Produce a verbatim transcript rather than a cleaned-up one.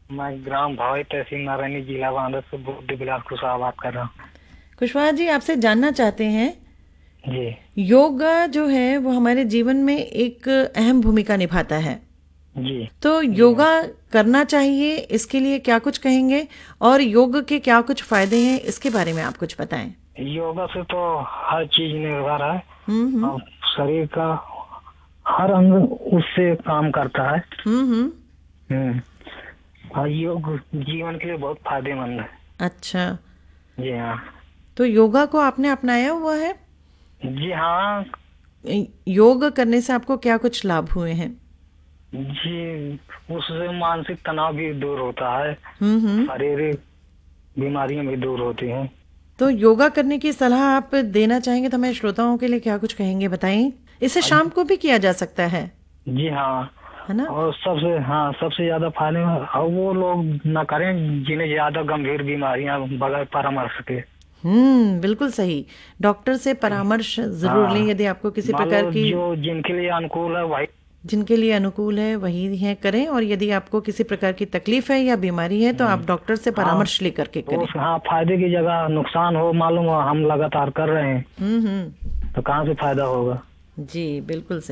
मैं ग्राम भावई तहसील नारायणी जिला बांदा से बुद्धि विलास कुशवाहा बात कर रहा हूँ। कुशवाहा जी, आपसे जानना चाहते हैं, जी योगा जो है वो हमारे जीवन में एक अहम भूमिका निभाता है। जी तो जी हाँ। योगा करना चाहिए, इसके लिए क्या कुछ कहेंगे? और योग के क्या कुछ फायदे हैं, इसके बारे में आप कुछ बताएं। योगा से तो हर चीज निर्भर है हम्म हम्म और शरीर का हर अंग उससे काम करता है। हम्म हम्म। हम्म। और योग जीवन के लिए बहुत फायदेमंद है। अच्छा, जी हाँ। तो योगा को आपने अपनाया हुआ है? जी हाँ। योग करने से आपको क्या कुछ लाभ हुए हैं? जी, उससे मानसिक तनाव भी दूर होता है, हम्म हम्म। शारीरिक बीमारियां भी दूर होती हैं। तो योगा करने की सलाह आप देना चाहेंगे तो हमारे श्रोताओं के लिए क्या कुछ कहेंगे, बताएं। इसे हाँ शाम को भी किया जा सकता है जी हाँ। है ना? और सबसे हाँ सबसे ज्यादा फायदे और वो लोग न करें जिन्हें ज्यादा गंभीर बीमारियां बगैर परामर्श के। हम्म, बिल्कुल सही। डॉक्टर से परामर्श जरूर लें हाँ, यदि आपको किसी मान प्रकार लो की, जो जिनके लिए अनुकूल है वही। जिनके लिए अनुकूल है वही है करें। और यदि आपको किसी प्रकार की तकलीफ है या बीमारी है तो हम्म, आप डॉक्टर से हाँ परामर्श लेकर के तो करें। उस हाँ फायदे की जगह नुकसान हो, मालूम हो हम लगातार कर रहे हैं हम्म हम्म। तो कहाँ से फायदा होगा। जी बिल्कुल सही।